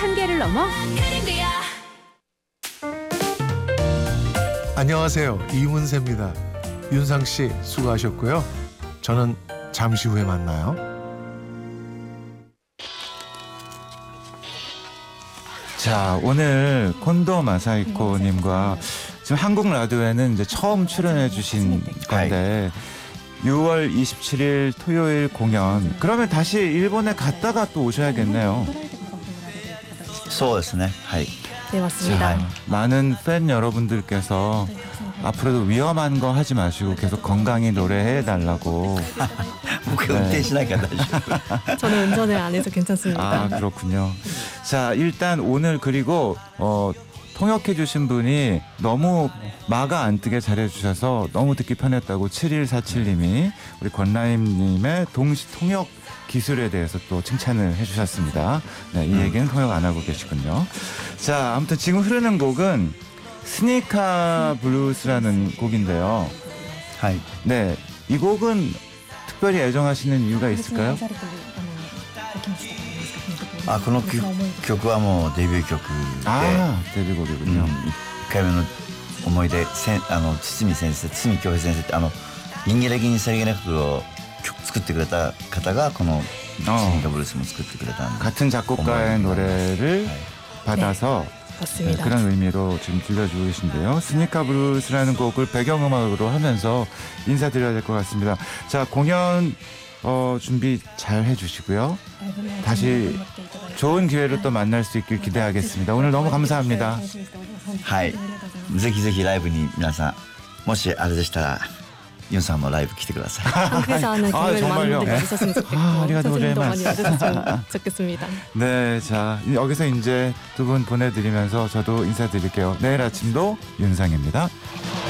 한계를 넘어 안녕하세요. 이문세입니다. 윤상 씨 수고하셨고요. 저는 잠시 후에 만나요. 자, 오늘 콘도 마사히코님과 지금 한국 라디오에는 이제 처음 출연해주신 건데 6월 27일 토요일 공연. 그러면 다시 일본에 갔다가 또 오셔야겠네요. そうですね。はい。 네, 맞습니다. 자, 많은 팬 여러분들께서 앞으로도 위험한 거 하지 마시고 계속 건강히 노래해 달라고. 僕運転しないから大丈夫。 저는 운전을 안 해서 괜찮습니다. 아, 그렇군요. 자, 일단 오늘 그리고 통역해 주신 분이 너무 마가 안 뜨게 잘해 주셔서 너무 듣기 편했다고 7147님이 우리 권라임님의 동시 통역 기술에 대해서 또 칭찬을 해주셨습니다. 네, 이 얘기는 통역 안 하고 계시군요. 자, 아무튼 지금 흐르는 곡은 스니카 블루스라는 곡인데요. はい。 네, 이 곡은 특별히 애정하시는 이유가 있을까요? あ、この曲はもうデビュー曲で、 아, 데뷔곡이군요. 1回目の思い出、堤先生、堤恭平先生って人間的にさりげなく作ってくれた方がこのスニカブルースも作ってくれたんで 같은 작곡가의 노래를 받아서 네, 맞습니다. 그런 의미로 지금 들려주고 계신데요. 스니카 블루스라는 곡을 배경음악으로 하면서 인사드려야 될 것 같습니다. 자, 공연 준비 잘 해주시고요. 다시 좋은 기회로 또 만날 수 있길 기대하겠습니다. 오늘 너무 감사합니다. はい。ぜひぜひライブに皆さん、もしあれでしたらユンさんもライブ来てください。 한국에서 하는 아, 공연을 많은 정말요? 분들이 와주셨으면 좋겠고 아리가또 사진도 많이 고자이마스. 와주셨으면 좋겠습니다. 네, 자, 여기서 이제 두 분 보내드리면서 저도 인사드릴게요. 내일 아침도 윤상입니다.